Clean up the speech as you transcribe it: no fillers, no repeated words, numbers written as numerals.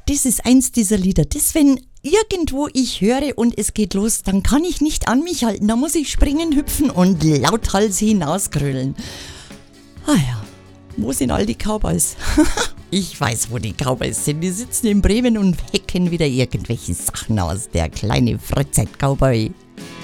das ist eins dieser Lieder. Das, wenn irgendwo ich höre und es geht los, dann kann ich nicht an mich halten. Da muss ich springen, hüpfen und lauthals hinausgrölen. Ah ja, wo sind all die Cowboys? Ich weiß, wo die Cowboys sind. Die sitzen in Bremen und hacken wieder irgendwelche Sachen aus. Der kleine Freizeit-Cowboy.